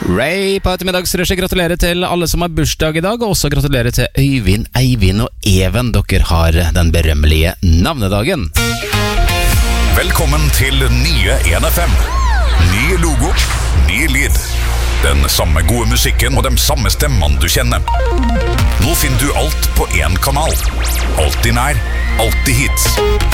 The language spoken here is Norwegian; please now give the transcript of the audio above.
Ray på ettermiddagsrushet, gratulerer til alle som har bursdag i dag, og også gratulerer til Øyvind, Eivind og Even. Dere har den berømmelige navnedagen. Velkommen til nye 1FM. Ny logo, ny lyd. Den samme gode musikken og de samme stemmene du kjenner. Nå finner du alt på en kanal. Alltid nær, alltid hits.